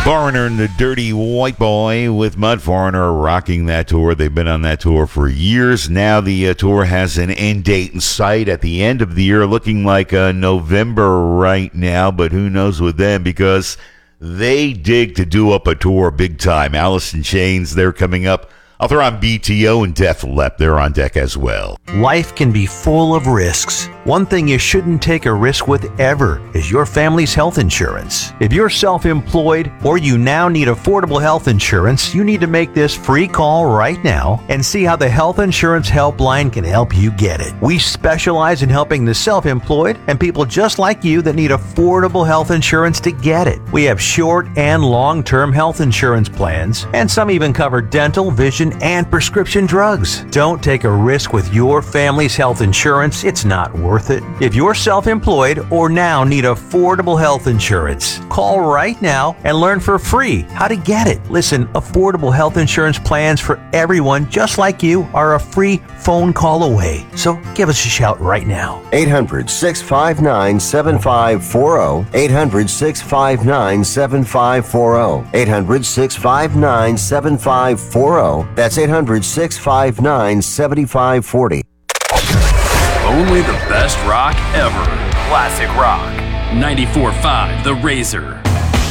Foreigner and the Dirty White Boy with Mud. Foreigner rocking that tour. They've been on that tour for years. Now the tour has an end date in sight at the end of the year, looking like November right now, but who knows with them because they dig to do up a tour big time. Alice in Chains, they're coming up. I'll throw on BTO and Def Leppard. They're on deck as well. Life can be full of risks. One thing you shouldn't take a risk with ever is your family's health insurance. If you're self-employed or you now need affordable health insurance, you need to make this free call right now and see how the Health Insurance Helpline can help you get it. We specialize in helping the self-employed and people just like you that need affordable health insurance to get it. We have short and long-term health insurance plans, and some even cover dental, vision, and prescription drugs. Don't take a risk with your family's health insurance. It's not worth it. If you're self-employed or now need affordable health insurance, call right now and learn for free how to get it. Listen, affordable health insurance plans for everyone just like you are a free phone call away. So give us a shout right now. 800-659-7540. 800-659-7540. 800-659-7540. That's 800-659-7540. Only the best rock ever. Classic Rock. 94.5 The Razor.